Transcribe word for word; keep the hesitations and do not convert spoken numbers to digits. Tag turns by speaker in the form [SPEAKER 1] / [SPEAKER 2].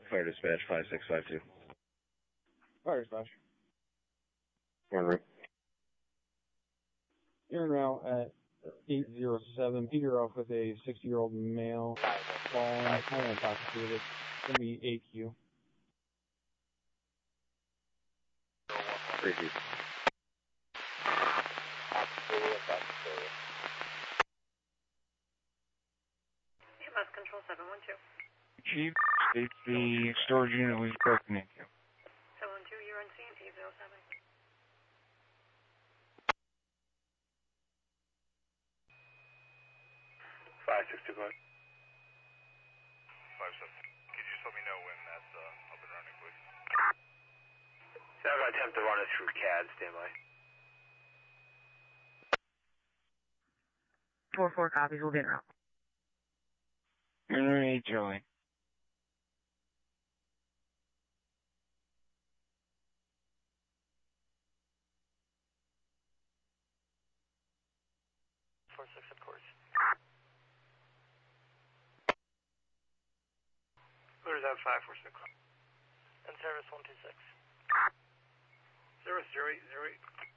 [SPEAKER 1] Fire dispatch five six five two.
[SPEAKER 2] Fire dispatch.
[SPEAKER 1] Henry.
[SPEAKER 2] You're en route at eight zero seven. Peter off with a sixty-year-old male. Fallen. I want to talk to you. It's going to be A Q.
[SPEAKER 1] Crazy.
[SPEAKER 3] Control seven one two.
[SPEAKER 4] Chief, it's the storage unit was broken into.
[SPEAKER 3] seven one two, you're on scene, eight zero seven.
[SPEAKER 5] five six two five.
[SPEAKER 6] five seven. Could you just let me know when that's uh, up and running, please?
[SPEAKER 5] So I'm going to attempt to run it through C A D, stand by.
[SPEAKER 7] four four copies, we'll be en route.
[SPEAKER 4] Henry, Joey.
[SPEAKER 5] four six, of course. Where's that five four six? And service one two six. Service zero eight zero eight.